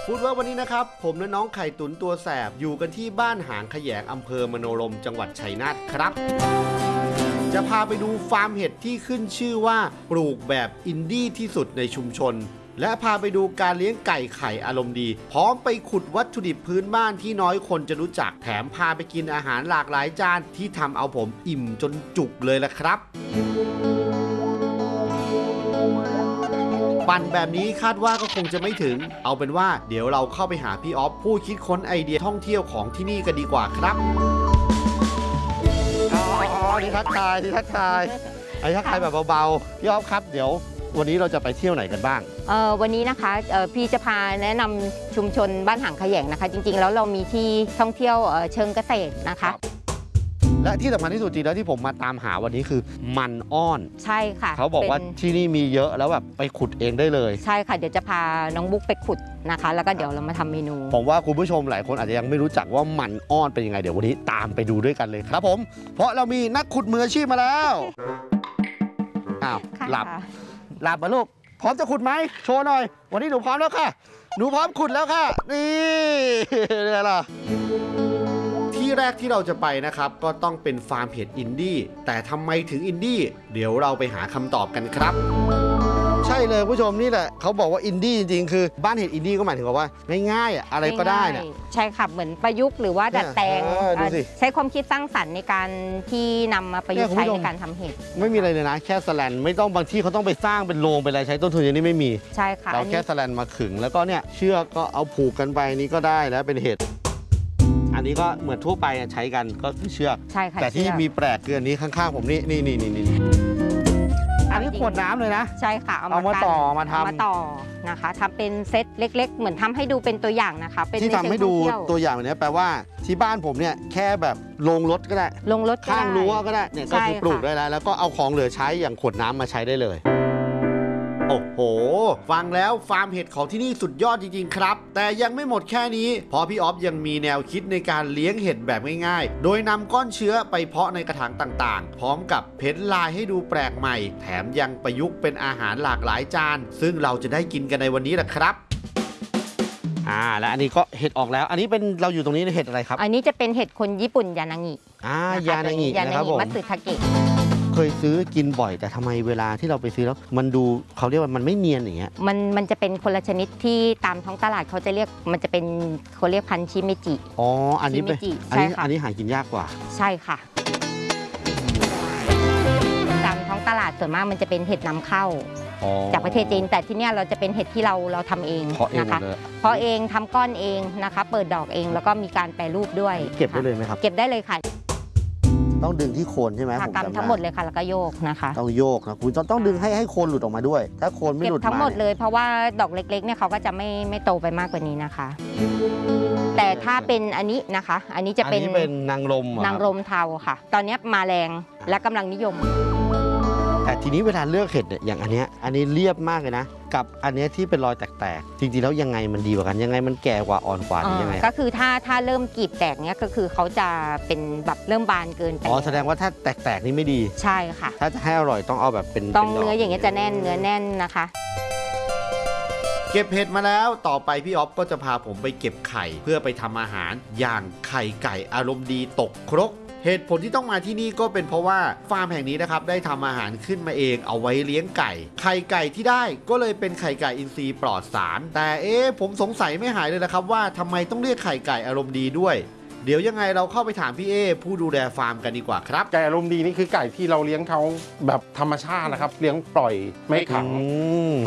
ฟู้ดเวิร์กวันนี้นะครับผมและน้องไข่ตุ๋นตัวแสบอยู่กันที่บ้านหางแขยงอำเภอมโนรมจังหวัดชัยนาทครับจะพาไปดูฟาร์มเห็ดที่ขึ้นชื่อว่าปลูกแบบอินดี้ที่สุดในชุมชนและพาไปดูการเลี้ยงไก่ไข่อารมณ์ดีพร้อมไปขุดวัตถุดิบพื้นบ้านที่น้อยคนจะรู้จักแถมพาไปกินอาหารหลากหลายจานที่ทำเอาผมอิ่มจนจุกเลยละครับปั่นแบบนี้คาดว่าก็คงจะไม่ถึงเอาเป็นว่าเดี๋ยวเราเข้าไปหาพี่ออฟผู้คิดค้นไอเดียท่องเที่ยวของที่นี่กันดีกว่าครับนี่ทักทายทักทายแบบเบาๆพี่ออฟครับเดี๋ยววันนี้เราจะไปเที่ยวไหนกันบ้างวันนี้นะคะพี่จะพาแนะนำชุมชนบ้านหางแขยงนะคะจริงๆแล้วเรามีที่ท่องเที่ยวเชิงเกษตรนะคะและที่สำคัญที่สุดจริงแล้วที่ผมมาตามหาวันนี้คือมันอ้อนใช่ค่ะเขาบอกว่าที่นี่มีเยอะแล้วแบบไปขุดเองได้เลยใช่ค่ะเดี๋ยวจะพาน้องบุ๊กไปขุดนะคะแล้วก็เดี๋ยวเรามาทำเมนูผมว่าคุณผู้ชมหลายคนอาจจะยังไม่รู้จักว่ามันอ้อนเป็นยังไงเดี๋ยววันนี้ตามไปดูด้วยกันเลยครับผมเพราะเรามีนักขุดมืออาชีพมาแล้วอ้าวหลับมาลูกพร้อมจะขุดไหมโชว์หน่อยวันนี้หนูพร้อมแล้วค่ะหนูพร้อมขุดแล้วค่ะนี่นี่ล่ะที่แรกที่เราจะไปนะครับก็ต้องเป็นฟาร์มเห็ดอินดี้แต่ทำไมถึงอินดี้เดี๋ยวเราไปหาคำตอบกันครับใช่เลยผู้ชมนี่แหละเขาบอกว่าอินดี้จริงๆคือบ้านเห็ดอินดี้ก็หมายถึงว่าง่ายๆอะไรก็ได้เนี่ยใช่ค่ะเหมือนประยุกต์หรือว่าดัดแปลงใช้ความคิดสร้างสรรค์ในการที่นำมาประยุกต์ใช้ในการทำเห็ดไม่มีอะไรเลยนะแค่แสแลนไม่ต้องบางที่เขาต้องไปสร้างเป็นโรงเป็นอะไรใช้ต้นทุนอย่างนี้ไม่มีใช่ค่ะเราแค่แสแลนมาขึงแล้วก็เนี่ยเชือกก็เอาผูกกันไปนี้ก็ได้แล้วเป็นเห็ดอันนี้ก็เหมือนทั่วไปใช้กันก็คือเชือกแต่ที่มีแปลกคืออันนี้ข้างๆผมนี่อันนี้ขวดน้ำเลยนะใช่ค่ะเอามาต่อมาทำนะคะทำเป็นเซตเล็กๆเหมือนทำให้ดูเป็นตัวอย่างนะคะเป็นที่ทำให้ดูตัวอย่างแบบนี้แปลว่าที่บ้านผมเนี่ยแค่แบบลงรถก็ได้ลงรถข้างรั้วก็ได้เนี่ยก็คือปลูกได้แล้วก็เอาของเหลือใช้อย่างขวดน้ำมาใช้ได้เลยโอ้โหฟังแล้วฟาร์มเห็ดของที่นี่สุดยอดจริงๆครับแต่ยังไม่หมดแค่นี้เพราะพี่ออฟยังมีแนวคิดในการเลี้ยงเห็ดแบบง่ายๆโดยนำก้อนเชื้อไปเพาะในกระถางต่างๆพร้อมกับเพ้นลายให้ดูแปลกใหม่แถมยังประยุกต์เป็นอาหารหลากหลายจานซึ่งเราจะได้กินกันในวันนี้แหละครับและอันนี้ก็เห็ดออกแล้วอันนี้เป็นเราอยู่ตรงนี้เห็ดอะไรครับอันนี้จะเป็นเห็ดคนญี่ปุ่นยานางิยานางินะครับผมมัตสึทาเกะเคยซื้อกินบ่อยแต่ทำไมเวลาที่เราไปซื้อแล้วมันดูเขาเรียกว่ามันไม่เนียนอย่างเงี้ยมันจะเป็นคนละชนิดที่ตามท้องตลาดเขาจะเรียกมันจะเป็นเขาเรียกพันธุ์ชิเมจิอันนี้เป็นอันนี้หากินยากกว่าใช่ค่ะตามท้องตลาดส่วนมากมันจะเป็นเห็ดนำเข้าจากประเทศจีนแต่ที่นี่เราจะเป็นเห็ดที่เราทำเองนะคะเพราะเองทำก้อนเองนะคะเปิดดอกเองแล้วก็มีการแปรรูปด้วยเก็บได้เลยไหมครับเก็บได้เลยค่ะต้องดึงที่โคนใช่ไหมผมจำได้ทั้งหมดเลยค่ะแล้วก็โยกนะคะต้องโยกนะคุณต้องดึงให้โคนหลุดออกมาด้วยถ้าโคนไม่หลุดทั้งหมดเลยเพราะว่าดอกเล็กๆเนี่ยเขาก็จะไม่โตไปมากกว่านี้นะคะแต่ถ้าเป็นอันนี้นะคะอันนี้จะเป็นนางรมเทาค่ะตอนนี้มาแรงและกำลังนิยมแต่ทีนี้เวลาเลือกเห็ดเนี่ยอย่างอันนี้เรียบมากเลยนะกับอันนี้ที่เป็นรอยแตกๆจริงๆแล้วยังไงมันดีกว่ากันยังไงมันแก่กว่าอ่อนกว่ายังไงก็คือถ้าเริ่มกลีบแตกเนี่ยก็คือเขาจะเป็นแบบเริ่มบานเกินไปแสดงว่าถ้าแตกๆนี่ไม่ดีใช่ค่ะถ้าจะให้อร่อยต้องเอาแบบเป็นต้องเนื้ออย่างเงี้ยจะแน่นเนื้อแน่นนะคะเก็บเห็ดมาแล้วต่อไปพี่ออฟก็จะพาผมไปเก็บไข่เพื่อไปทำอาหารอย่างไข่ไก่อารมณ์ดีตกครกเหตุผลที่ต้องมาที่นี่ก็เป็นเพราะว่าฟาร์มแห่งนี้นะครับได้ทำอาหารขึ้นมาเองเอาไว้เลี้ยงไก่ไข่ไก่ที่ได้ก็เลยเป็นไข่ไก่อินทรีย์ปลอดสารแต่ผมสงสัยไม่หายเลยนะครับว่าทำไมต้องเรียกไข่ไก่อารมณ์ดีด้วยเดี๋ยวยังไงเราเข้าไปถามพี่ผู้ดูแลฟาร์มกันดีกว่าครับไก่อารมณ์ดีนี่คือไก่ที่เราเลี้ยงเขาแบบธรรมชาตินะครับเลี้ยงปล่อยไม่ขัง